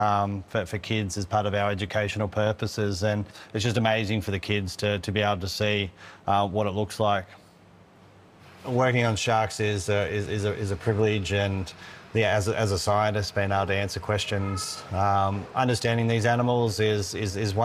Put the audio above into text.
for kids as part of our educational purposes, and it's just amazing for the kids to be able to see what it looks like. Working on sharks is a privilege, and yeah, as a scientist, being able to answer questions, understanding these animals is one.